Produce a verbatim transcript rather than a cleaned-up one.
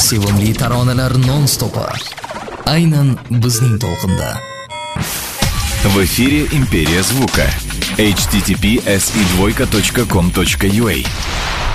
Sevimli taronalar non-stopi. Aynan bizning to'lqinda. В эфире Империя звука. эйч ти ти пи эс и двойка точка ком точка ю а